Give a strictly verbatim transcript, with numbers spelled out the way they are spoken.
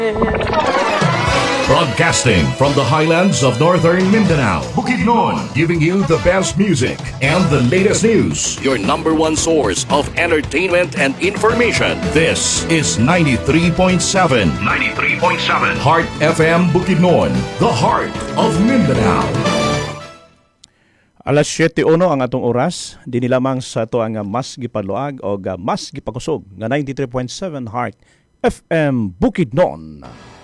Broadcasting from the highlands of northern Mindanao, Bukidnon, giving you the best music and the latest news. Your number one source of entertainment and information. This is ninety-three point seven. ninety-three point seven. Heart F M Bukidnon, the heart of Mindanao. Alas siyete uno ang atong oras, dini lamang sa ato ang mas gipadluag o mas gipakusog nga ninety-three point seven Heart F M Bukidnon.